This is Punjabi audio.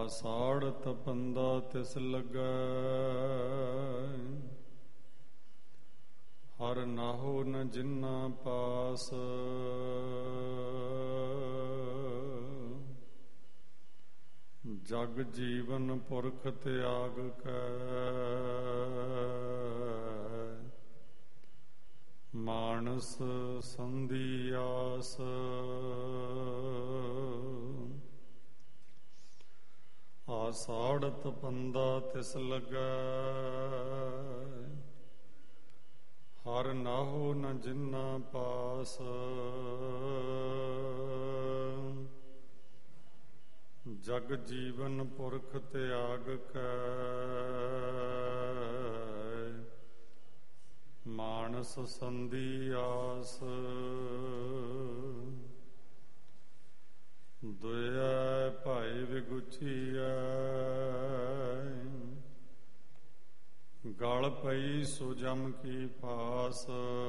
ਆਸਾੜਤ ਪੰਦਾ ਤਿਸ ਲੱਗੈ, ਹਰ ਨਾਹੋ ਨ ਜਿਨਾ ਪਾਸ। ਜਗ ਜੀਵਨ ਪੁਰਖ ਤਿਆਗ ਕੈ, ਮਾਨਸ ਸੰਧੀ ਆਸ। ਆਸਾੜਤ ਪੰਦਾ ਤਿਸ ਲੱਗੈ, ਹਰ ਨਾਹੋ ਨ ਜਿਨਾ ਪਾਸ। ਜਗ ਜੀਵਨ ਪੁਰਖ ਤਿਆਗ ਕੈ, ਮਾਨਸ ਸੰਧੀ ਆਸ। ਦੁਇਐ ਭਾਈ ਵਿਗੁਚੀਐ, ਗਲ ਪਈ ਸੋ ਜਮ ਕੀ ਫਾਸ।